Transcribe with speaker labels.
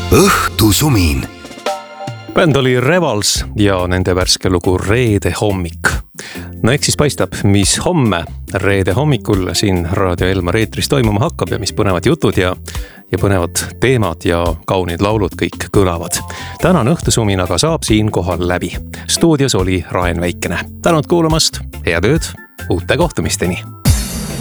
Speaker 1: õhtusumin.
Speaker 2: Bänd oli Revals ja nende värske lugu Reede hommik. No eks siis paistab, mis homme reede hommikul siin Raadio Elmar eetris toimuma hakkab ja mis põnevad jutud ja põnevad teemad ja kaunid laulud kõik kõlavad. Tänane õhtusumin aga saab siin kohal läbi. Stuudios oli Raen Väikene. Tänud kuulamast, head ööd, uute kohtumisteni!